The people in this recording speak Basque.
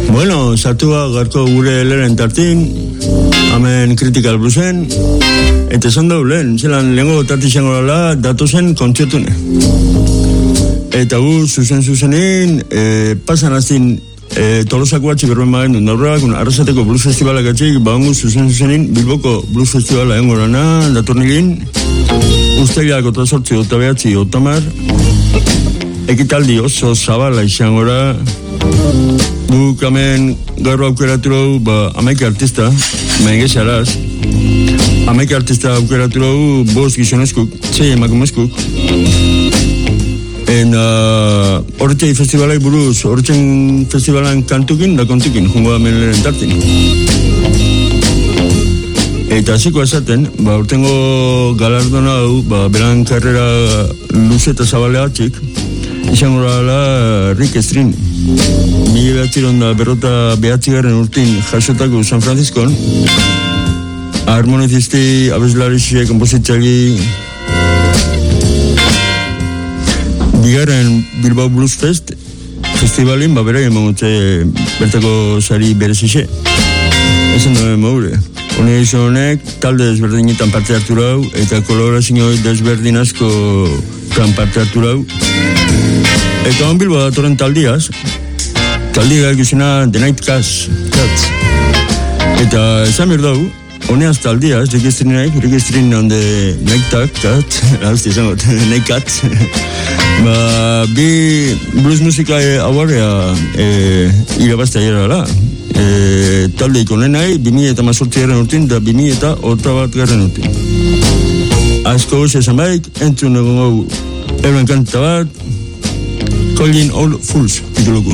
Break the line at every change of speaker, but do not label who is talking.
Bueno, sartua garko gure lehen tartin, hemen Critical Bluesen, eta esan dugu lehen, zelan lehenko tarti izango dela datozen kontzertune. Eta gu zuzenin, pasan azin Tolosako atxik berben magen dut naurrak, Arrasateko Blues Festivalak atxik, baungu zuzenin Bilboko Blues Festivala egon gorana, datornilin, Uztailako eta 8 eta 9 otamar, ekitaldi oso zabala izan gora, guk hemen gaur aukeratu dugu, 11 artista, mengezaraz, 11 artista aukeratu dugu, 5 gizonezkuk, 6 emakumezkuk, horretxei festivalai buruz, horretxen festivalan kantukin da kontukin, jungo hemen lehen tartin. Eta hasiko esaten, urtengo galardona hau, beran karrera luze eta zabale atxik, izango dela Rick String. 1959 urtin jasotako San Franciscon, harmonizisti, abeslarixe, kompositzaile, bigarren Bilbao Blues Fest festivalin, bera emagutze bertako sari berezixe. Ezen duen maure. Honek talde desberdinetan parte hartu rau, eta kolaborazio desberdin asko parte hartu rau. Eta hon Bilbo datoren taldiaz, taldia gizena The Night Cats. Eta esan berdau, honeaz taldiaz, registrin on the Night Cats, Night Cats, bi blues musika abarrea irabazta jera da. Talde ikonenai 2018 urtin da 2008 urtin. Asko goz esan baik, entzun egon gau euren kanta bat, Calling All Fools, tituluko.